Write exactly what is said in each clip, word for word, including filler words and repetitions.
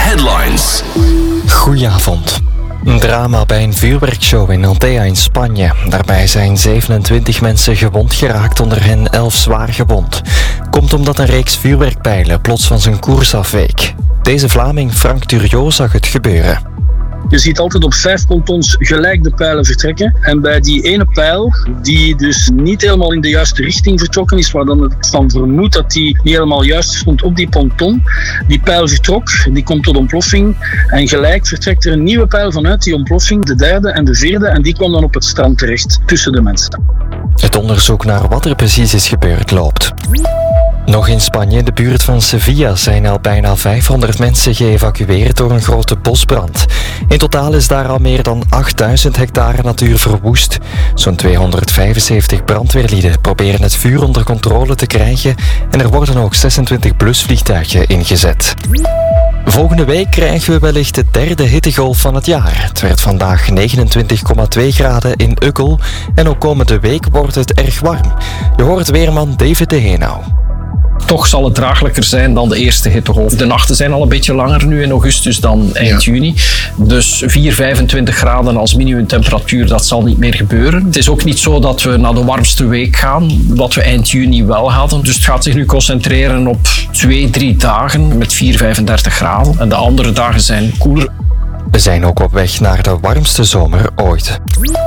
Headlines. Goedenavond. Een drama bij een vuurwerkshow in Altea in Spanje. Daarbij zijn zevenentwintig mensen gewond geraakt, onder hen elf zwaar gewond. Komt omdat een reeks vuurwerkpijlen plots van zijn koers afweek. Deze Vlaming Frank Turriot zag het gebeuren. Je ziet altijd op vijf pontons gelijk de pijlen vertrekken. En bij die ene pijl, die dus niet helemaal in de juiste richting vertrokken is, waar dan het van vermoedt dat die niet helemaal juist stond op die ponton, die pijl vertrok, die komt tot ontploffing. En gelijk vertrekt er een nieuwe pijl vanuit die ontploffing, de derde en de vierde, en die kwam dan op het strand terecht, tussen de mensen. Het onderzoek naar wat er precies is gebeurd loopt. Nog in Spanje, in de buurt van Sevilla, zijn al bijna vijfhonderd mensen geëvacueerd door een grote bosbrand. In totaal is daar al meer dan achtduizend hectare natuur verwoest. Zo'n tweehonderdvijfenzeventig brandweerlieden proberen het vuur onder controle te krijgen en er worden ook zesentwintig blusvliegtuigen ingezet. Volgende week krijgen we wellicht de derde hittegolf van het jaar. Het werd vandaag negenentwintig komma twee graden in Ukkel en ook komende week wordt het erg warm. Je hoort weerman David de Heenau. Toch zal het draaglijker zijn dan de eerste hittegolf. De nachten zijn al een beetje langer nu in augustus dan eind ja. juni. Dus vier, vijfentwintig graden als minimumtemperatuur, dat zal niet meer gebeuren. Het is ook niet zo dat we naar de warmste week gaan, wat we eind juni wel hadden. Dus het gaat zich nu concentreren op twee, drie dagen met vier, vijfendertig graden. En de andere dagen zijn koeler. We zijn ook op weg naar de warmste zomer ooit.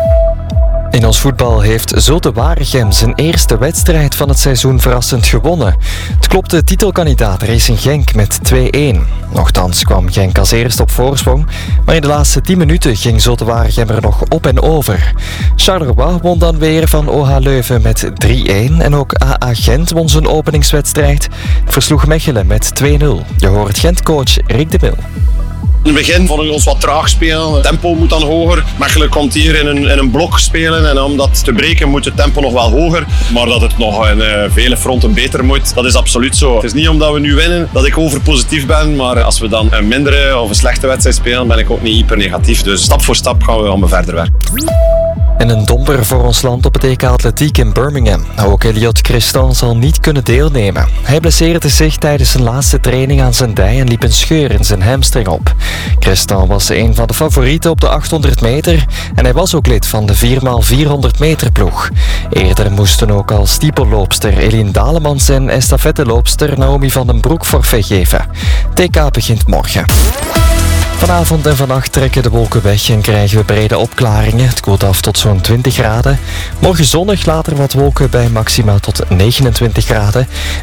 In ons voetbal heeft Zulte Waregem zijn eerste wedstrijd van het seizoen verrassend gewonnen. Het klopte titelkandidaat Racing Genk met twee-een. Nochtans kwam Genk als eerste op voorsprong, maar in de laatste tien minuten ging Zulte Waregem er nog op en over. Charleroi won dan weer van O H Leuven met drie-een en ook A A Gent won zijn openingswedstrijd. Het versloeg Mechelen met twee-nul. Je hoort Gent-coach Rick de Mil. In het begin vonden we ons wat traag spelen. Het tempo moet dan hoger. Mechelen komt hier in een, in een blok spelen en om dat te breken moet het tempo nog wel hoger. Maar dat het nog in uh, vele fronten beter moet, dat is absoluut zo. Het is niet omdat we nu winnen dat ik overpositief ben, maar als we dan een mindere of een slechte wedstrijd spelen, ben ik ook niet hyper negatief. Dus stap voor stap gaan we allemaal verder werken. En een domper voor ons land op het E K Atletiek in Birmingham. Ook Elliot Christon zal niet kunnen deelnemen. Hij blesseerde zich tijdens zijn laatste training aan zijn dij en liep een scheur in zijn hamstring op. Christon was een van de favorieten op de achthonderd meter en hij was ook lid van de vier bij vierhonderd meter ploeg. Eerder moesten ook al stiepelloopster Elin Dalemans en estafetteloopster Naomi van den Broek forfait geven. T K begint morgen. Vanavond en vannacht trekken de wolken weg en krijgen we brede opklaringen. Het koelt af tot zo'n twintig graden. Morgen zonnig, later wat wolken bij maximaal tot negenentwintig graden.